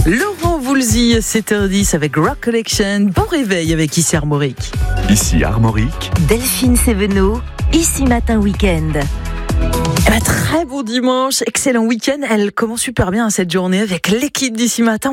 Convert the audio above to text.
Laurent Voulzy, 7h10 avec Rock Collection. Bon réveil avec Ici Armorique. Ici Armorique. Delphine Sévenot, Ici Matin Week-end. Très bon dimanche, excellent week-end. Elle commence super bien cette journée avec l'équipe d'Ici Matin.